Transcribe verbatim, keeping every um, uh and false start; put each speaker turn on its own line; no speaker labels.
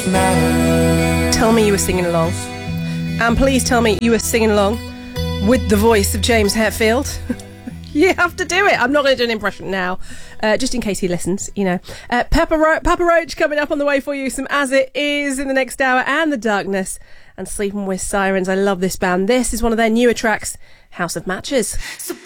Tell me you were singing along. And please tell me you were singing along with the voice of James Hetfield. You have to do it. I'm not going to do an impression now, uh, just in case he listens, you know. Uh, Papa, Ro- Papa Roach coming up on the way for you. Some As It Is in the next hour, and The Darkness, and Sleeping with Sirens. I love this band. This is one of their newer tracks, House of Matches. So